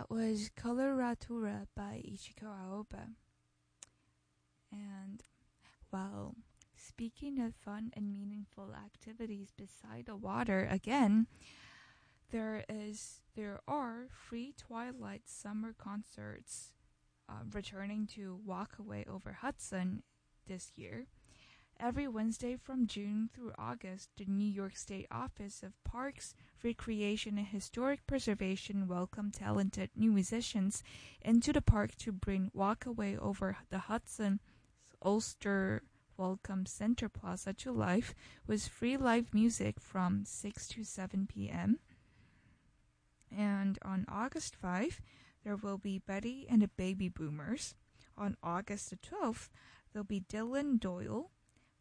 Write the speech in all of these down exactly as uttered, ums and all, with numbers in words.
That was Coloratura by Ichiko Aoba. And, well, speaking of fun and meaningful activities beside the water, again, there is there are free Twilight summer concerts uh, returning to Walkaway over Hudson this year. Every Wednesday from June through August, the New York State Office of Parks, Recreation, and Historic Preservation welcome talented new musicians into the park to bring Walkaway over the Hudson's Ulster Welcome Center Plaza to life with free live music from six to seven p.m. And on August fifth, there will be Betty and the Baby Boomers. On August the twelfth, there'll be Dylan Doyle,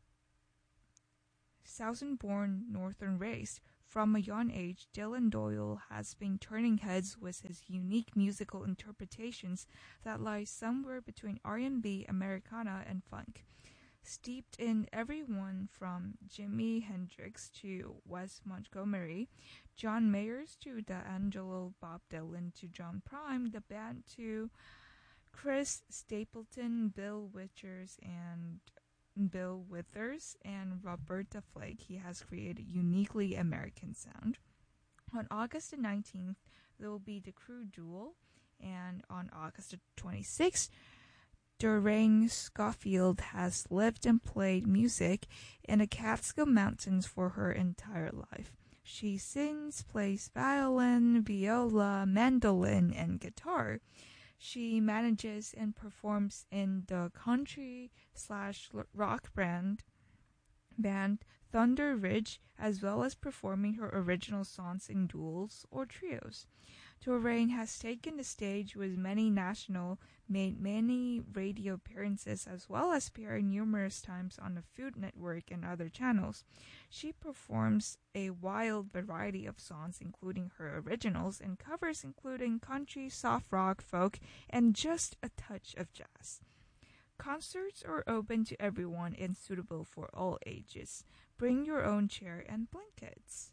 Southern-born Northern race. From a young age, Dylan Doyle has been turning heads with his unique musical interpretations that lie somewhere between R and B, Americana, and funk. Steeped in everyone from Jimi Hendrix to Wes Montgomery, John Mayers to D'Angelo, Bob Dylan to John Prine, the band to Chris Stapleton, Bill Withers, and Bill Withers, and Roberta Flack. He has created a uniquely American sound. On August the nineteenth, there will be the Crew Duel, and on August the twenty-sixth, Doreen Schofield has lived and played music in the Catskill Mountains for her entire life. She sings, plays violin, viola, mandolin, and guitar. She manages and performs in the country slash rock band, band Thunder Ridge, as well as performing her original songs in duels or trios. Doreen has taken the stage with many national, made many radio appearances, as well as appearing numerous times on the Food Network and other channels. She performs a wild variety of songs, including her originals, and covers including country, soft rock, folk, and just a touch of jazz. Concerts are open to everyone and suitable for all ages. Bring your own chair and blankets.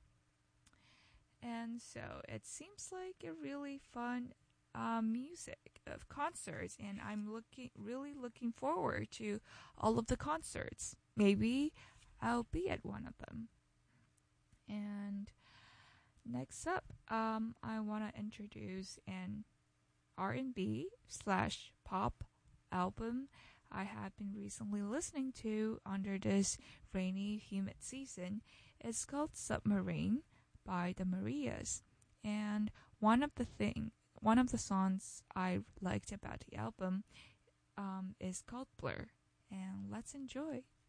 And so it seems like a really fun um, music of concerts, and I'm looking really looking forward to all of the concerts. Maybe I'll be at one of them. And next up, um, I want to introduce an R and B slash pop album I have been recently listening to under this rainy, humid season. It's called Submarine by the Marias, and one of the thing, one of the songs I liked about the album um, is called Blur, and let's enjoy.